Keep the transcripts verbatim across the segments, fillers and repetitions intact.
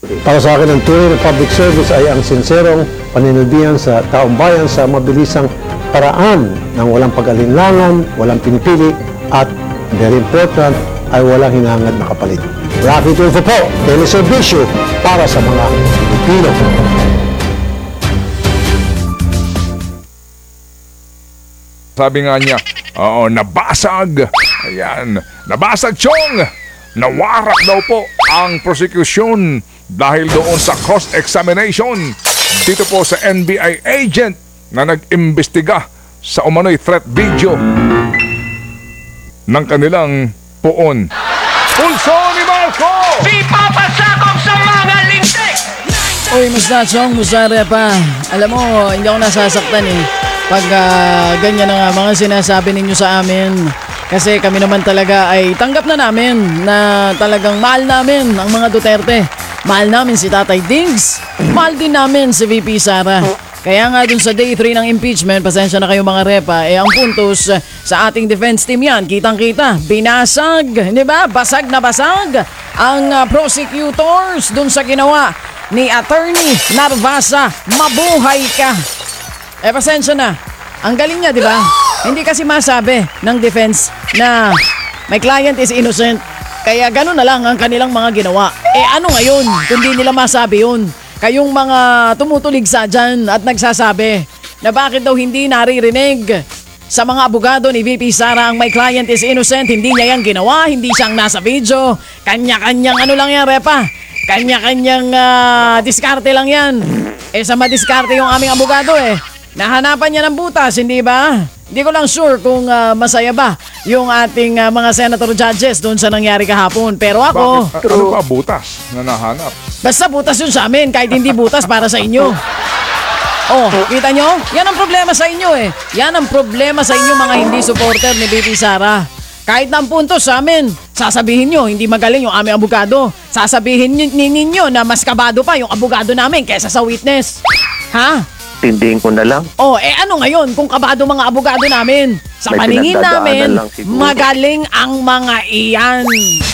Para sa akin, ang tunay na public service ay ang sinserong paninilbihan sa taong bayan sa mabilisang paraan ng walang pag-alinlangan, walang pinipili, at very important, ay walang hinangad na kapalit. Rocky Tulfo po, teleservisyo para sa mga Pilipino. Sabi nga niya, oo, nabasag. Ayan, nabasag, Chong. Nawarak daw po ang prosecution dahil doon sa cross-examination dito po sa N B I agent na nag-imbestiga sa umano'y threat video ng kanilang poon. Pulso ni Marco! Di papasakop sa mga lintik! Uy, musta Chong, musta Repa. Alam mo, hindi ako nasasaktan eh. Pag uh, ganyan na nga mga sinasabi ninyo sa amin. Kasi kami naman talaga ay tanggap na namin na talagang mahal namin ang mga Duterte. Mahal namin si Tatay Diggs. Mahal din namin si V P Sara. Kaya nga dun sa day three ng impeachment, pasensya na kayo mga Repa, eh ang puntos sa ating defense team yan, kitang-kita, binasag, di ba? Basag na basag ang uh, prosecutors dun sa ginawa ni Attorney Narvasa. Mabuhay ka! Eh, pasensya na. Ang galing niya, di ba? Hindi kasi masabi ng defense na my client is innocent. Kaya gano'n na lang ang kanilang mga ginawa. Eh, ano ngayon kung di nila masabi yun? Kayong mga tumutuligsa dyan at nagsasabi na bakit daw hindi naririnig sa mga abogado ni V P Sara ang my client is innocent. Hindi niya yan ginawa, hindi siyang nasa video. Kanya-kanyang ano lang yan, Repa. Kanya-kanyang uh, diskarte lang yan. Eh, sa madiskarte yung aming abogado eh. Nahanapan niya ng butas, hindi ba? Hindi ko lang sure kung uh, masaya ba yung ating uh, mga senator judges doon sa nangyari kahapon. Pero ako... Bakit? A- ano ba butas na nahanap? Basta butas yun sa amin, kahit hindi butas para sa inyo. Oh, kita nyo? Yan ang problema sa inyo eh. Yan ang problema sa inyo mga hindi supporter ni V P Sara. Kahit ng punto sa amin, sasabihin nyo, hindi magaling yung aming abogado. Sasabihin nyo, ninyo na mas kabado pa yung abogado namin kesa sa witness. Ha? Tindihin ko na lang. Oh, eh ano ngayon kung kabado mga abogado namin? Sa May paningin namin, pinagdadaanan lang siguro. magaling ang mga iyan.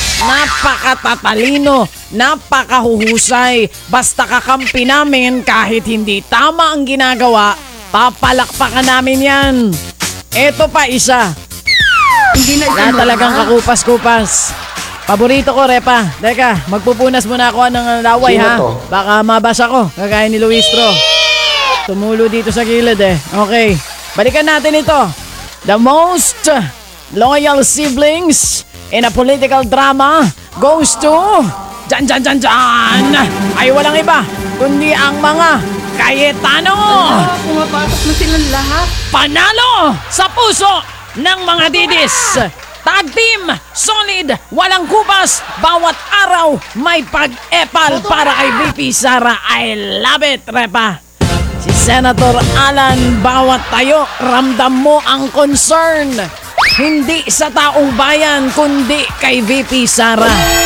Napakatatalino, napakahuhusay. Basta kakampi namin kahit hindi tama ang ginagawa, papalakpakan namin yan. Eto pa isa. Hindi Na na talagang kakupas-kupas. Paborito ko, Repa. Teka, magpupunas muna ako ng laway, Sino ha? to? Baka mabasa ko, kagaya ni Luistro. Tumulo dito sa gilid eh. Okay, balikan natin ito. The most loyal siblings in a political drama goes to... Jan, jan, jan, jan! Ay walang iba, kundi ang mga Cayetano! Ah, pumapasok na silang lahat. Panalo sa puso ng mga didis. Tag team, solid, walang kupas, bawat araw may pag-epal para kay V P Sara. I love it, Repa. Si Senator Alan, bawat tayo, ramdam mo ang concern. Hindi sa taong bayan, kundi kay V P Sara.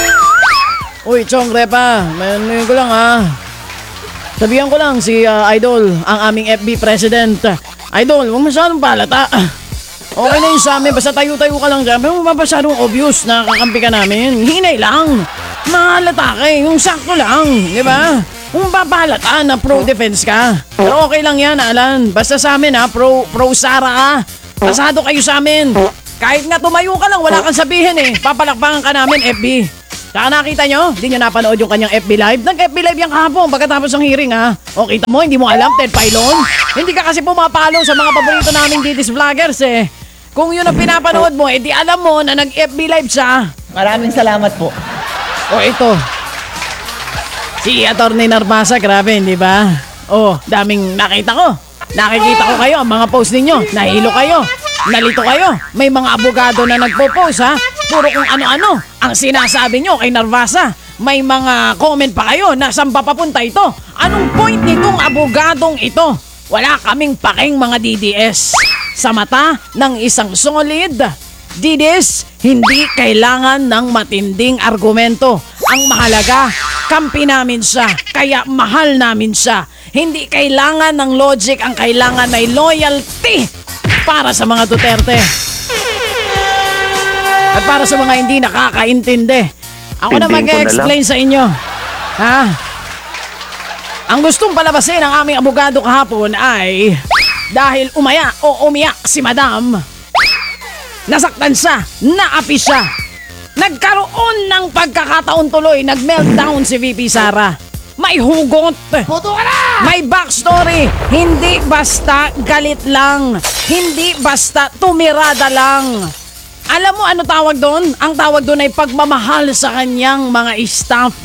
Uy, Chong, Repa, manunin ko lang ha. Sabihan ko lang si uh, Idol, ang aming F B President. Idol, huwag masyadong palata. Okay na yun sa amin, basta tayo-tayo ka lang dyan. Pero huwag masyadong obvious na kakampi ka namin. Hinay lang. Mahalata ka eh, yung sakto lang, di ba? Kung papalata na pro-defense ka. Pero okay lang yan, Alan. Basta sa amin ha, pro, pro-Sara ka. Pasado kayo sa amin. Kahit nga tumayo ka lang, wala kang sabihin eh. Papalakpakan ka namin, F B. Saka nakita nyo, hindi nyo napanood yung kanyang F B Live. Nag-F B Live yan kahapon pagkatapos ng hearing ha. O kita mo, hindi mo alam, Ted Pailon. Hindi ka kasi pumapalo sa mga paborito naming Didis Vloggers eh. Kung yun ang pinapanood mo, edi alam mo na nag-F B Live siya. Maraming salamat po. O ito. Si Attorney Narvasa, grabe, hindi ba? Oh, daming nakita ko. Nakikita ko kayo, ang mga post ninyo. Nahilo kayo. Nalito kayo. May mga abogado na nagpo-post ha. Puro kung ano-ano ang sinasabi nyo kay Narvasa. May mga comment pa kayo na saan pa papunta ito. Anong point nitong abogadong ito? Wala kaming paking mga D D S. Sa mata ng isang solid Didis, hindi kailangan ng matinding argumento. Ang mahalaga, kampi namin siya, kaya mahal namin siya. Hindi kailangan ng logic, ang kailangan may loyalty para sa mga Duterte. At para sa mga hindi nakakaintindi, ako na Tindihin ko na mag-explain sa inyo. Ha? Ang gustong palabasin ng aming abogado kahapon ay dahil umaya o umiyak si Madam. Nasaktan siya, naapi siya. Nagkaroon ng pagkakataon tuloy, nag-meltdown si V P Sara. May hugot. May backstory. Hindi basta galit lang. Hindi basta tumirada lang. Alam mo ano tawag doon? Ang tawag doon ay pagmamahal sa kanyang mga staff.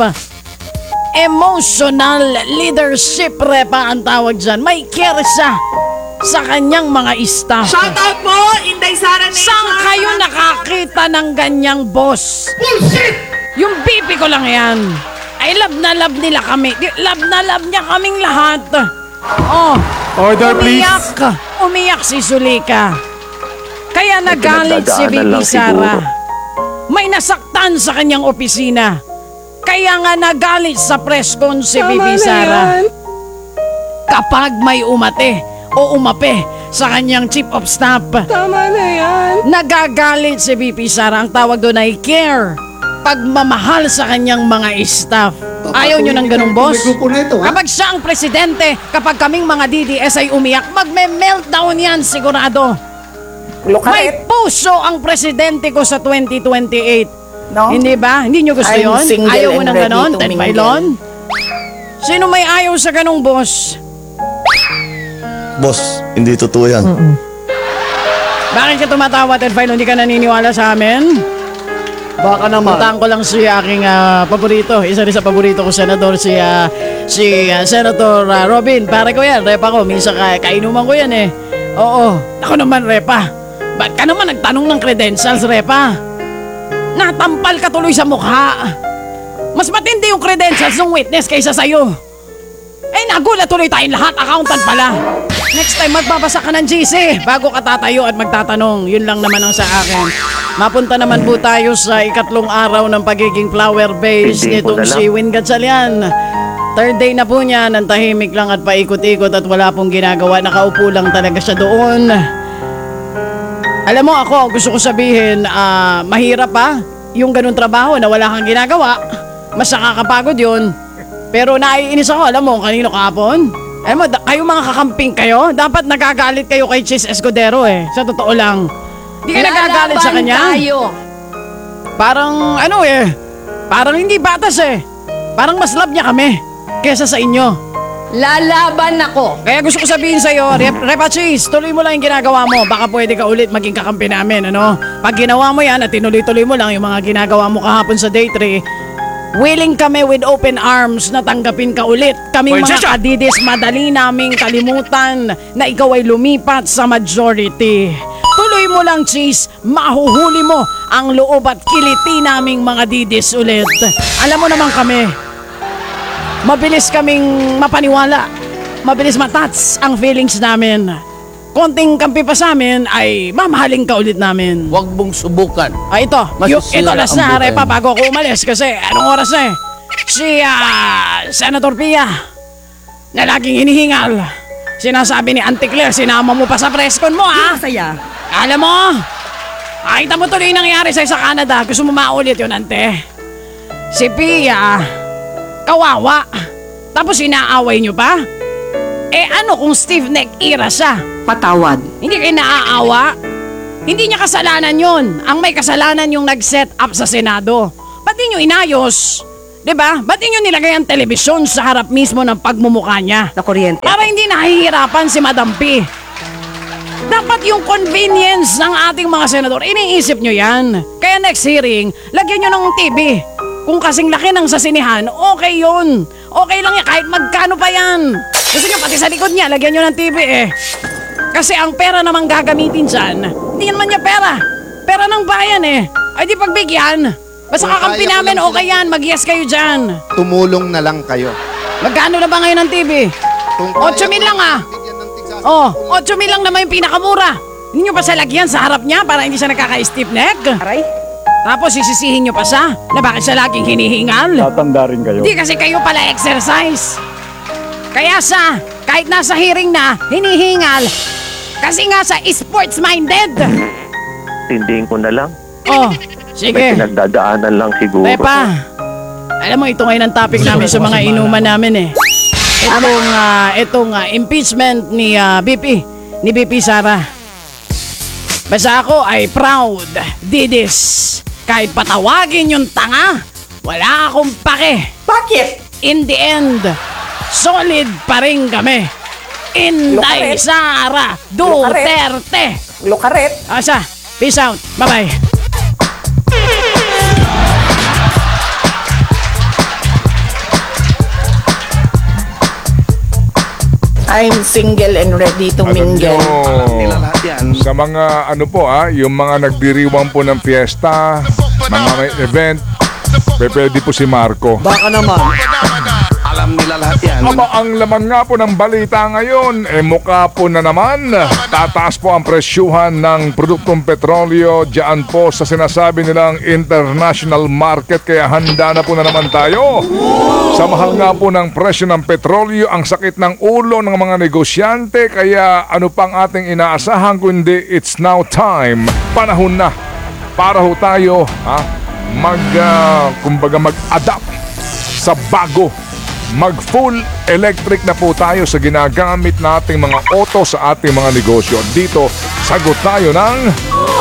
Emotional leadership, Repa, ang tawag dyan. May care siya sa kanyang mga staff. Shout out po, Inday Sara Nation. Saan kayo nakakita ng ganyang boss? Bullshit! Yung B P ko lang yan. Ay, love na love nila kami. Di- Love na love niya kaming lahat. Oh, Order, please. umiyak. Umiyak si Sulika. Kaya nagalit si V P pinagdadaanan lang Sara. siguro. May nasaktan sa kanyang opisina. Kaya nga nagalit sa press con si V P Sara. Kapag may umate o umape sa kanyang chief of staff, Tama na yan. nagagalit si V P Sara. Ang tawag doon ay care. Pagmamahal sa kanyang mga staff. Ayaw nyo ng ganung boss? Kapag siya ang presidente, kapag kaming mga D D S ay umiyak, magme-meltdown yan sigurado. May puso ang presidente ko sa twenty twenty-eight. No? Hindi ba? Hindi nyo gusto I'm yon? single Ayaw mo and ng ready ganon? to Ted mingle. Bailon? Sino may ayaw sa ganung boss? Boss, hindi totoo yan. Bakit ka tumatawa, Ted Bailon? Hindi ka naniniwala sa amin? Baka naman. Puntahan ko lang si aking ah, paborito. Isa rin sa paborito ko, Senador, si, ah, si ah, Senator ah, Robin. Pare ko yan, repa ko. Minsan ka, kainuman ko yan eh. Oo. Ako naman, repa. Ba't ka naman nagtanong ng credentials, repa? Natampal ka tuloy sa mukha. Mas matindi yung credentials ng witness kaysa sa'yo. Eh, nagulat tuloy tayong lahat. Accountant pala. Next time, magbabasa ka ng G C bago ka tatayo at magtatanong. Yun lang naman ang sa akin. Mapunta naman po tayo sa ikatlong araw ng pagiging flower base Hindi ko nitong na lang. si Win Gatchalian. Third day na po niya, nang tahimik lang at paikot-ikot at wala pong ginagawa. Nakaupo lang talaga siya doon. Alam mo ako, gusto ko sabihin, ah, mahirap pa yung ganun trabaho na wala kang ginagawa. Mas nakakapagod yun. Pero naiinis ako, alam mo, kanino kahapon? Alam mo, da- kayo mga kakamping kayo, dapat nagagalit kayo kay Chis Escudero eh. Sa totoo lang. Di ka nagagalit sa kanya? tayo. Parang ano eh, parang hindi batas eh. Parang mas love niya kami kesa sa inyo. Lalaban ako. Kaya gusto ko sabihin sa'yo, Rep, Repa Chis, tuloy mo lang yung ginagawa mo. Baka pwede ka ulit maging kakampi namin, ano? Pag ginawa mo yan at tinuloy-tuloy mo lang yung mga ginagawa mo kahapon sa day three, willing kami with open arms na tanggapin ka ulit. Kaming Hoy, mga Chacha! kadidis, madali naming kalimutan na ikaw ay lumipat sa majority. Tuloy mo lang, Chis. Mahuhuli mo ang loob at kiliti naming mga didis ulit. Alam mo naman kami, mabilis kaming mapaniwala. Mabilis matats ang feelings namin. Konting kampi pa sa amin ay mamahalin ka ulit namin. Huwag mong subukan. Ah, ito. Yung, Masisira ito, last ang na, buhay Repa, mo. bago ako umalis. Kasi anong oras na eh? Si ah, Senator Pia na laging hinihingal. Sinasabi ni Auntie Claire, sinama mo pa sa presscon mo, ha? Masaya. Alam mo, nakita mo tuloy yung nangyari sa sa Canada. Gusto mo maulit yun, Ante? Si Pia, kawawa. Tapos inaaway nyo pa? Eh ano kung stiff neck era siya? Patawad. Hindi kayo naaawa? Hindi niya kasalanan yun. Ang may kasalanan yung nag-set up sa Senado. Ba't di nyo inayos? Diba? Ba't di nyo nilagay ang telebisyon sa harap mismo ng pagmumukha niya? Na kuryente. Para hindi nahihirapan si Madam P. Dapat yung convenience ng ating mga senador, iniisip nyo yan. Kaya next hearing, lagyan nyo ng T V. Kung kasing laki ng sasinihan, okay yun. Okay lang yan, kahit magkano pa yan. Gusto nyo pati sa likod niya, lagyan nyo ng T V eh. Kasi ang pera naman gagamitin dyan, hindi naman niya pera. Pera ng bayan eh. Ay di pagbigyan. Basta Kung kakampi kaya ko namin, lang okay yan, mag-yes kayo dyan. Tumulong na lang kayo. Magkano na ba ngayon ng T V? Kung Ocho kaya mil ko lang ah. bigyan ng tigsa- Oh, ocho mil lang naman yung pinakamura. Hindi nyo pa siya lagyan sa harap niya para hindi siya nakaka-stiff neck. Aray. Tapos sisisihin nyo pa siya na bakit siya laging hinihingal. Tatanda rin kayo. Hindi kasi kayo pala exercise. Kaya siya, kahit nasa hearing na, hinihingal. Kasi nga sa sports-minded. Tindihin ko na lang. Oh, May sige. pinagdadaanan lang siguro. Pepa, alam mo ito ngayon ang topic namin sa mga inuman namin eh. itong, ah, itong ah, impeachment ni ah, B P, ni B P Sara. Basta ako ay proud, didis. Kahit patawagin yung tanga, wala akong pake. Bakit? In the end, solid pa rin kami. Inday Lukaret. Sara Duterte. Lukaret. Asa, peace out. Bye-bye. I'm single and ready to Alam mingle. nyo, sa mga ano po ah, yung mga nagdiriwang po ng fiesta, mga may event, pe- pwede po si Marco. Baka naman. Alam nila lahat yan. Aba, ang laman nga po ng balita ngayon, eh mukha po na naman. Tataas po ang presyuhan ng produktong petrolyo dyan po sa sinasabi nilang international market. Kaya handa na po na naman tayo. Sa mahal nga po ng presyo ng petrolyo, ang sakit ng ulo ng mga negosyante. Kaya ano pang ating inaasahan kundi it's now time. Panahon na para ho tayo ha, mag, uh, kumbaga mag-adapt sa bago. Mag-full electric na po tayo sa ginagamit nating mga auto sa ating mga negosyo. Dito, sagot tayo ng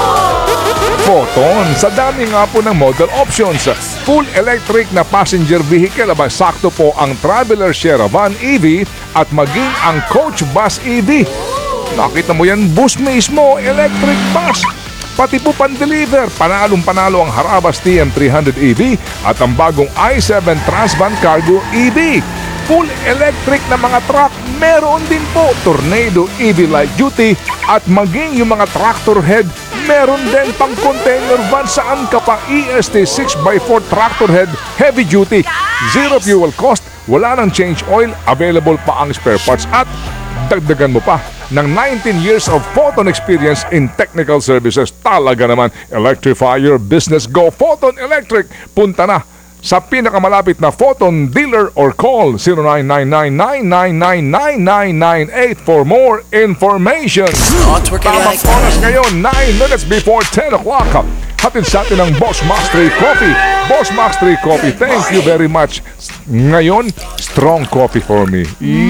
Photon. Sa dami nga po ng model options. Full electric na passenger vehicle. Aba, sakto po ang Traveler Share Van E V at maging ang Coach Bus E V. Nakita mo yan, bus mismo, electric bus. Pati po pan-deliver, panalong panalo ang Harabas T M three hundred E V at ang bagong i seven Transvan Cargo E V. Full electric na mga truck, meron din po Tornado E V Light Duty at maging yung mga tractor head, meron din pang container van saan ka pa E S T six by four tractor head heavy duty. Zero fuel cost, wala nang change oil, available pa ang spare parts at dagdagan mo pa ng nineteen years of Photon experience in technical services. Talaga naman, electrify your business. Go Photon Electric. Punta na sa pinakamalapit na Photon dealer or call zero nine nine nine nine nine nine nine nine nine eight for more information. Tamang oras ngayon, nine minutes before ten o'clock. Hatid sa atin ng Boss Max three Coffee. Boss Max three Coffee, thank you very much. Ngayon, strong coffee for me.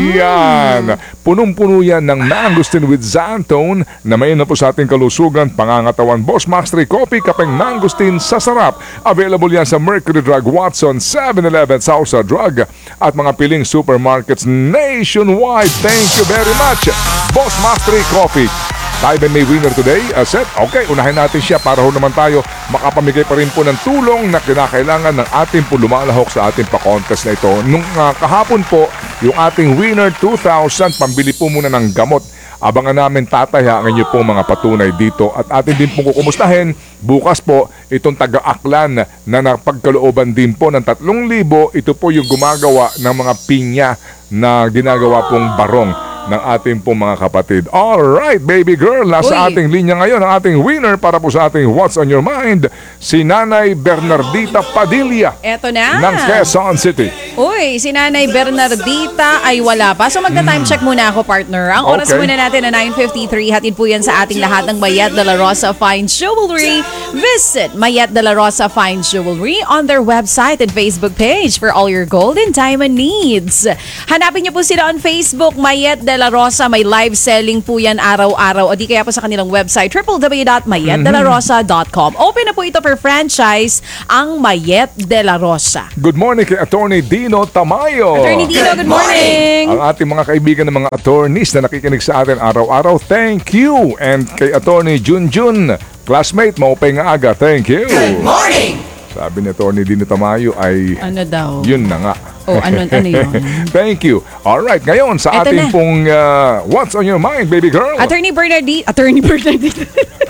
Yan. Punong-puno yan ng mangosteen with xantone na may na po sa ating kalusugan, pangangatawan. Boss Max three Coffee, kapeng mangosteen sa sarap. Available yan sa Mercury Drug, Watson, seven eleven, Sausa Drug at mga piling supermarkets nationwide. Thank you very much. Boss Max three Coffee. Tayo ba may winner today? Uh, set? Okay, unahin natin siya para ho naman tayo makapamigay pa rin po ng tulong na kinakailangan ng ating po lumalahok sa ating pa-contest na ito. Nung uh, kahapon po, yung ating winner two thousand, pambili po muna ng gamot. Abangan namin tataya ang inyo pong mga patunay dito at atin din pong kukumustahin. Bukas po, itong taga-Aklan na napagkalooban din po ng tatlong libo. Ito po yung gumagawa ng mga pinya na ginagawa pong barong ng ating pong mga kapatid. Alright, baby girl, nasa Uy. ating linya ngayon ang ating winner para po sa ating What's on Your Mind, si Nanay Bernardita Padilla Eto na. ng Quezon City. Uy, si Nanay Bernardita ay wala pa. So magna-time check muna ako, partner. Ang oras Okay. muna natin na nine fifty-three. Hatid po yan sa ating lahat ng Mayet de la Rosa Fine Jewelry. Visit Mayet de la Rosa Fine Jewelry on their website and Facebook page for all your gold and diamond needs. Hanapin niyo po sila on Facebook, Mayet de la Rosa. May live selling po yan araw-araw. O di kaya po sa kanilang website, w w w dot mayet de la rosa dot com. Open na po ito for franchise ang Mayet de la Rosa. Good morning kay Attorney Dino Tamayo. Attorney Dino, good morning. Ang ating mga kaibigan ng mga attorneys na nakikinig sa atin araw-araw, thank you. And kay Attorney Junjun, classmate, maupay nga aga, thank you. Good morning! Sabi ni Attorney Dino Tamayo ay Ano daw? yun na nga. Oh, ano, ano yun? Thank you. Alright, ngayon sa Eto ating na. pong uh, What's on Your Mind, baby girl? Attorney Bernardita. Attorney Bernardita.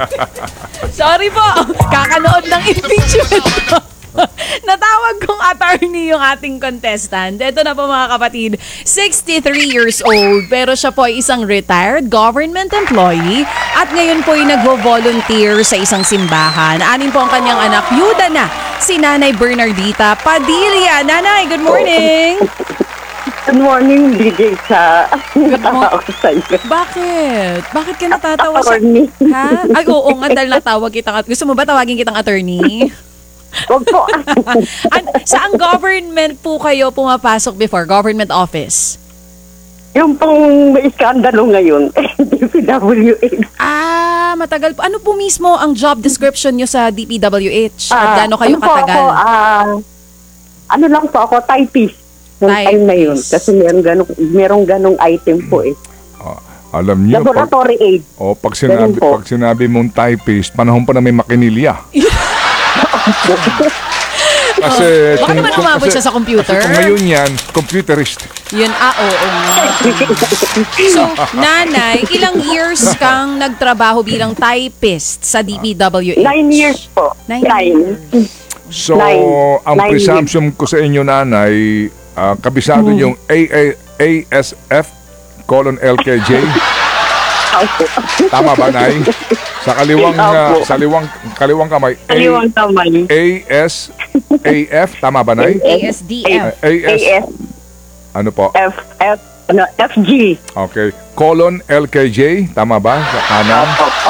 Sorry po. Kakanood ng impeachment ko. Natawag kong attorney yung ating contestant. Ito na po mga kapatid, sixty-three years old pero siya po ay isang retired government employee at ngayon po ay nagvo-volunteer sa isang simbahan. Anin po ang kanyang anak, yuda na, si Nanay Bernardita Padilla. Nanay, good morning! Good morning, D J sa mo- ako sa iyo. Bakit? Bakit ka natatawa sa... Attorney. Ha? Ay, oo nga, dahil natawag kitang... Gusto mo ba tawagin kitang attorney? Wag po. An- saan government po kayo pumapasok before? Government office? Yung pong may iskandalo ngayon, D P W H. Ah, matagal po. Ano po mismo ang job description nyo sa D P W H? At Ah, gaano kayo ano po katagal? Ako, ah, ano lang po ako, typist. Yung time na yun. Typist. Kasi meron ganong, merong ganong item po eh. Ah, alam niyo, pag, Laboratory aid. oh, pag, sinabi, Ganun po. pag sinabi mong typist, panahon pa na may makinilya. Kasi, Baka naman umabot kasi- siya sa computer. Kasi kung ngayon yan, computerist. Yun, ah, oo. So, nanay, ilang years kang nagtrabaho bilang typist sa D P W H? Nine years po. Nine Nine. So, Nine. ang Nine presumption ko sa inyo, nanay, ah, kabisado Hmm. yung A A A S F colon L K J. Opo. Tama ba, nay? Sa kaliwang, ah, Opo. sa liwang, kaliwang kamay. A- Kaliwang kamay. A S A F, tama ba, nay? A S D F. A S, A S ano po? F F ano, F G. Okay. Colon L K J, tama ba? Sa kanan?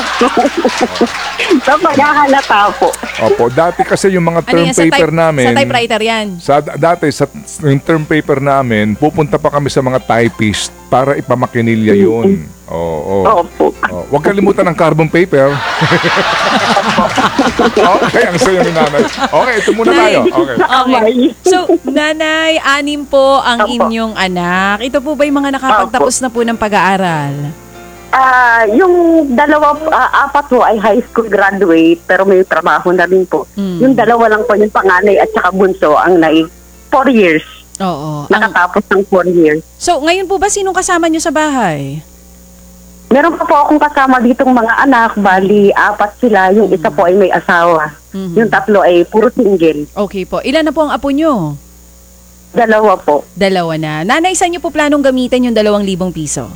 So, maghahalata po. Opo. Dati kasi yung mga Ano term yan? Sa, paper type, namin. sa typewriter yan. Sa dati sa yung term paper namin, pupunta pa kami sa mga typist para ipamakinilya yun. Oo. Oh, Opo. oh. Huwag kalimutan ng carbon paper. Okay, ang sayo ni nanay. Okay, ito muna tayo. Okay. Okay. So, nanay, anim po ang Opo. inyong anak. Ito po ba yung mga nakapagtapos na po ng pag-aaral? Ah, yung dalawa, ah, apat po ay high school graduate pero may trabaho na rin po. Mm. Yung dalawa lang po, yung panganay at saka bunso, ang nai four years. Oo. Ang, Nakatapos ng four years. so, ngayon po ba sinong kasama nyo sa bahay? Meron pa po akong kasama ditong mga anak, bali apat sila. Yung isa po ay may asawa. Mhm. Yung tatlo ay puro single. Okay po. Ilan na po ang apo nyo? Dalawa po. Dalawa na. Nanay, saan nyo po planong gamitin yung dalawang libong piso?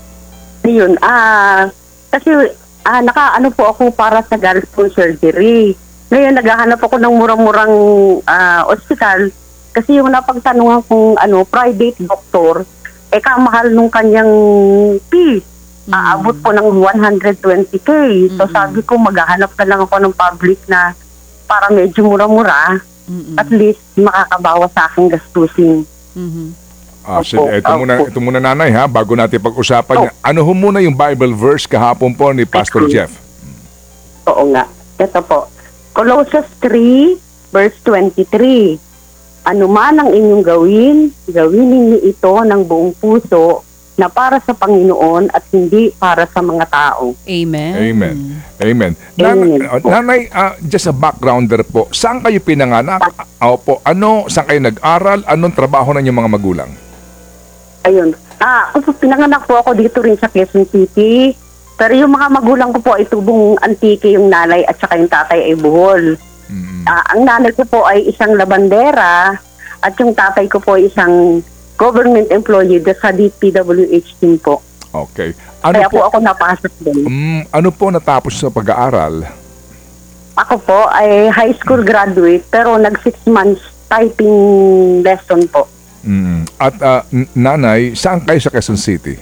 Yun, ah, kasi ah, naka-ano po ako para sa gallstone surgery. Ngayon, naghahanap ako ng murang-murang ah, ospital kasi yung napagtanungan kong ano, private doctor, eh kamahal nung kanyang fee. Aabot po ng one hundred twenty K. So sabi ko, maghahanap na lang ako ng public na para medyo mura-mura. Mm-mm. At least makakabawas sa aking gastusin. Mhm. Ah, sige, Opo, ito muna, opo. ito muna nanay ha, bago natin pag-usapan. Ano ho muna yung Bible verse kahapon po ni Pastor Okay. Jeff? Oo nga. Ito po. Colossians three, verse twenty-three. Ano man ang inyong gawin, gawin ninyo ito ng buong puso na para sa Panginoon at hindi para sa mga tao. Amen. Amen. Amen. Nan- Amen uh, po. nanay, ah, just a backgrounder po. Saan kayo pinanganak? Ah, Opo. Ano, saan kayo nag-aral? Anong trabaho ng inyong mga magulang? Ayun. Ah, ako po, pinanganak po ako dito rin sa Quezon City. Pero yung mga magulang ko po ay tubong Antique, yung nanay at saka yung tatay ay Bohol. Mm. Ah, ang nanay ko po ay isang labandera at yung tatay ko po ay isang government employee sa D P W H team po. Okay. Ano Kaya po, po ako napasok din. mm, ano po natapos sa pag-aaral? Ako po ay high school graduate pero nag six months typing lesson po. Mm. At ah, n- nanay, saan kayo sa Quezon City?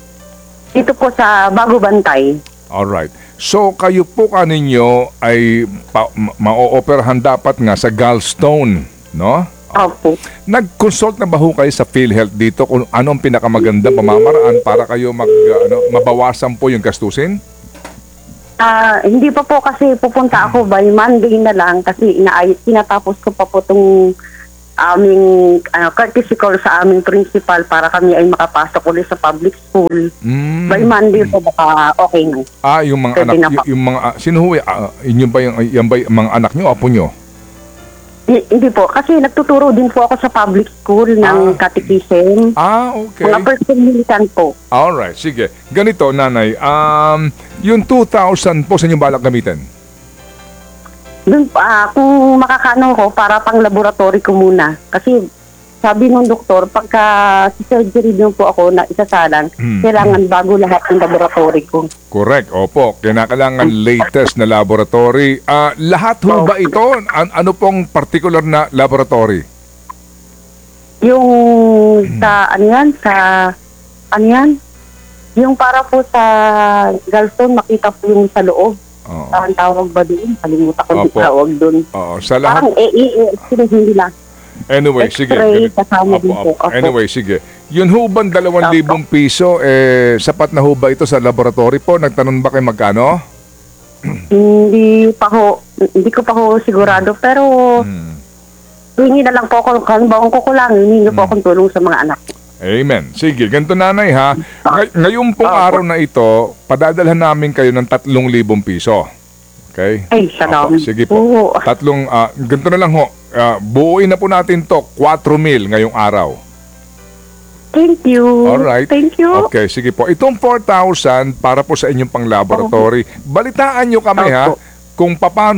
Dito po sa Bago Bantay. Alright. So, kayo po kaninyo ay pa- ma- ma-ooperahan dapat nga sa gallstone, no? Opo. Nag-consult na ba ho kayo sa PhilHealth dito kung anong pinakamagandang pamamaraan para kayo mag, uh, ano, mabawasan po yung gastusin? Ah, hindi pa po kasi pupunta ako by Monday na lang kasi inaayos, tinatapos ko pa po itong aming ano, courtesy call sa aming principal para kami ay makapasok ulit sa public school. Mm. By Monday po baka okay na. Ah, yung mga Pwede anak, na po. y- yung mga, ah, sino ho, ah, inyo ba yung, yan ba yung mga anak nyo, apo nyo? Hi- Hindi po, kasi nagtuturo din po ako sa public school ng Ah. catechism. Ah, okay. Mga personalitan po. Alright, sige. Ganito, nanay, um, yung two thousand po sa inyo balak gamitin? Dun, ah, kung makakano ko, para pang laboratory ko muna. Kasi sabi ng doktor, pagka si surgery din po ako na isasalang, Hmm. kailangan bago lahat ng laboratory ko. Correct, opo. Kinakailangan latest na laboratory. Ah, lahat ho ba ito? An- ano pong particular na laboratory? Yung sa, ano yan, sa, ano yan? Yung para po sa gallstone, makita po yung sa loob. Oo. Ang tawag ba doon? Kalimutan ko yung Opo. tawag doon. Oo, sa lahat Parang A E, hindi lang. Anyway, sige. X-ray, ganit- kasama Opo, din po. opo. Opo. Anyway, sige. Yun ho bang dalawang libong piso, eh, sapat na ho ba ito sa laboratory po? Nagtanong ba kayo magkano? Hindi pa ho, hindi ko pa ho sigurado, pero Hmm. hingi na lang po ako, halimbawa kung kukulangin, hingi po akong tulong sa mga anak. Amen. Sige, ganito nanay ha. Ngay- ngayon pong araw na ito, padadalhan namin kayo ng tatlong libong piso. Okay? Ay, salamat Opo, sige po. po. Tatlong, ah, ganito na lang ho. Ah, buuin na po natin to, four mil ngayong araw. Thank you. Alright. Thank you. Okay, sige po. Itong four thousand para po sa inyong pang laboratory. Balitaan nyo kami ha Opo. kung paano